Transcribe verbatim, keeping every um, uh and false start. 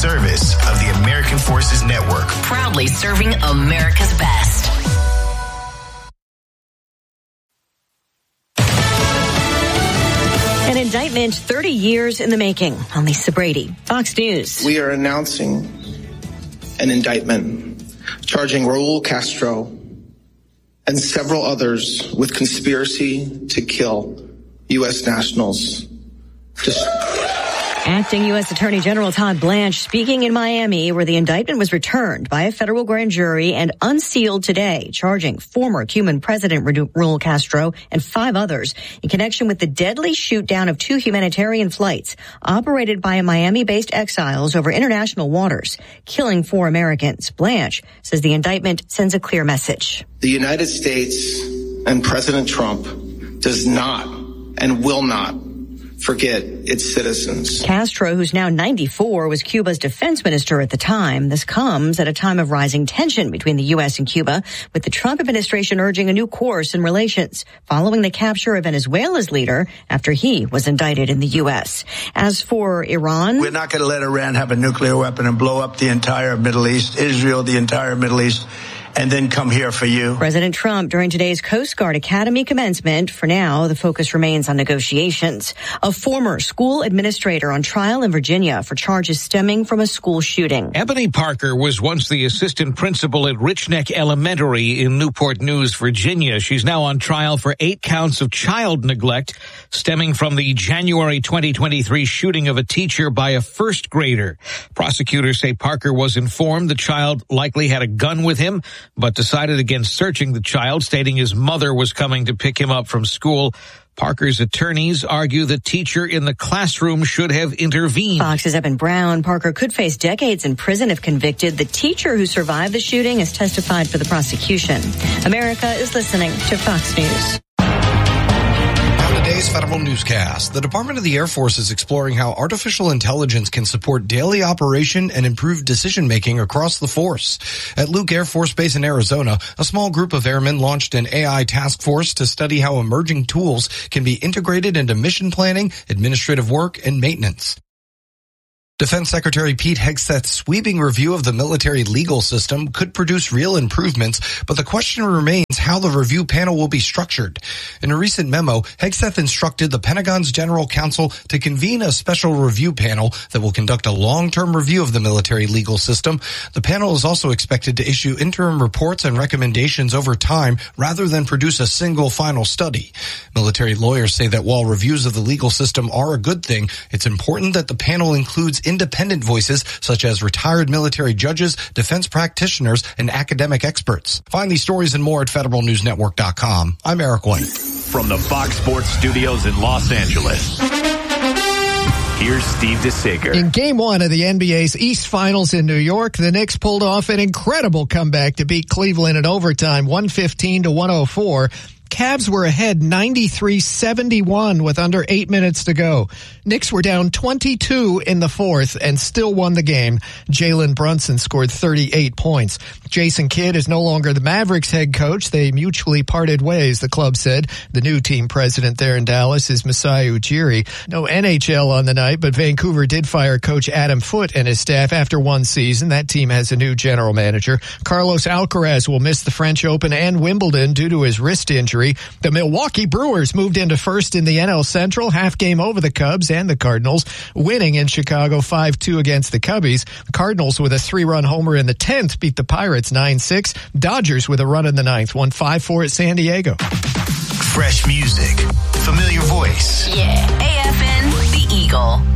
service of the American Forces Network. Proudly serving America's best. An indictment thirty years in the making. On Lisa Brady, Fox News. We are announcing an indictment charging Raul Castro and several others with conspiracy to kill U S nationals. Just- Acting U S Attorney General Todd Blanche speaking in Miami, where the indictment was returned by a federal grand jury and unsealed today, charging former Cuban President Raul Castro and five others in connection with the deadly shoot-down of two humanitarian flights operated by Miami-based exiles over international waters, killing four Americans. Blanche says the indictment sends a clear message. The United States and President Trump does not and will not forget its citizens. Castro, who's now ninety-four, was Cuba's defense minister at the time. This comes at a time of rising tension between the U S and Cuba, with the Trump administration urging a new course in relations following the capture of Venezuela's leader after he was indicted in the U S. As for Iran, we're not going to let Iran have a nuclear weapon and blow up the entire Middle East, Israel, the entire Middle East, and then come here for you. President Trump during today's Coast Guard Academy commencement. For now, the focus remains on negotiations. A former school administrator on trial in Virginia for charges stemming from a school shooting. Ebony Parker was once the assistant principal at Rich Neck Elementary in Newport News, Virginia. She's now on trial for eight counts of child neglect stemming from the January twenty twenty-three shooting of a teacher by a first grader. Prosecutors say Parker was informed the child likely had a gun with him, but decided against searching the child, stating his mother was coming to pick him up from school. Parker's attorneys argue the teacher in the classroom should have intervened. Fox's Evan Brown. Parker could face decades in prison if convicted. The teacher who survived the shooting has testified for the prosecution. America is listening to Fox News. Today's Federal Newscast. The Department of the Air Force is exploring how artificial intelligence can support daily operation and improve decision-making across the force. At Luke Air Force Base in Arizona, a small group of airmen launched an A I task force to study how emerging tools can be integrated into mission planning, administrative work, and maintenance. Defense Secretary Pete Hegseth's sweeping review of the military legal system could produce real improvements, but the question remains how the review panel will be structured. In a recent memo, Hegseth instructed the Pentagon's General Counsel to convene a special review panel that will conduct a long-term review of the military legal system. The panel is also expected to issue interim reports and recommendations over time rather than produce a single final study. Military lawyers say that while reviews of the legal system are a good thing, it's important that the panel includes independent voices such as retired military judges, defense practitioners, and academic experts. Find these stories and more at federal news network dot com. I'm Eric White. From the Fox Sports Studios in Los Angeles, here's Steve DeSager. In game one of the N B A's East Finals in New York, the Knicks pulled off an incredible comeback to beat Cleveland in overtime, one fifteen to one oh four. Cavs were ahead ninety-three seventy-one with under eight minutes to go. Knicks were down twenty-two in the fourth and still won the game. Jalen Brunson scored thirty-eight points. Jason Kidd is no longer the Mavericks head coach. They mutually parted ways, the club said. The new team president there in Dallas is Masai Ujiri. No N H L on the night, but Vancouver did fire coach Adam Foote and his staff after one season. That team has a new general manager. Carlos Alcaraz will miss the French Open and Wimbledon due to his wrist injury. The Milwaukee Brewers moved into first in the N L Central, half game over the Cubs and the Cardinals, winning in Chicago five two against the Cubbies. Cardinals with a three-run homer in the tenth beat the Pirates nine six. Dodgers with a run in the ninth won five four at San Diego. Fresh music, familiar voice. Yeah, A F N, The Eagle.